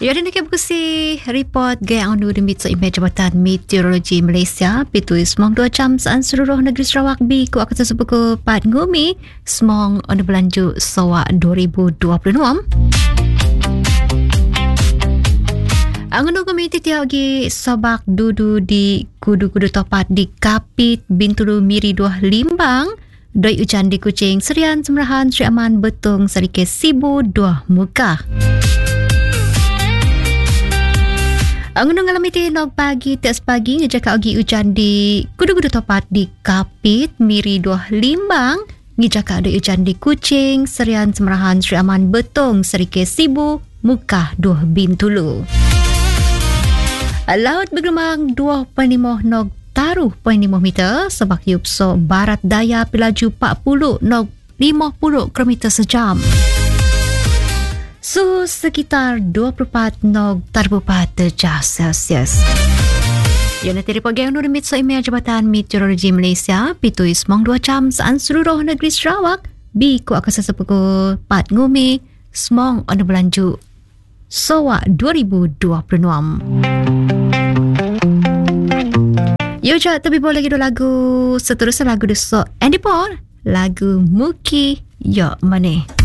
Ya, dan nak berkusi report gaya anu demit so imej Jabatan Meteorologi Malaysia pitui semong 2 jam saan seluruh negeri Sarawak bi ku akan tersebut ke Pat Ngumi semong anu berlanjut Sarawak 2026. Angun kami tiap lagi Sabak dudu di kudu-kudu topat di Kapit Bintulu Miri 2 Limbang doi ujan di Kuching Serian Semerahan Sri Aman Betung Sarike Sibu 2 Mekah. Angun ngalami nog pagi tes pagi ngejaka lagi ujan di kudu-kudu topat di Kapit Miri 2 Limbang ngejaka doi ujan di Kuching Serian Semerahan Sri Aman Betung Sarike Sibu Mekah 2 Bintulu. Laut bergelombang 2.5 nog taruh 0.5 meter sebab hiup so barat daya pelaju 40 nog 50 km sejam. Suhu sekitar 24 nog 4 derajat Celsius. Yang nanti report yang nurmit so email Jabatan Meteorologi Malaysia pitui semong 2 jam saan seluruh negeri Sarawak bi ku akan sesepuku Pat Ngumi semong anu berlanjut Sarawak 2026. Yo jat tapi boleh lagi lagu seterusnya lagu desok Andy Paul lagu Muki Yok Mane.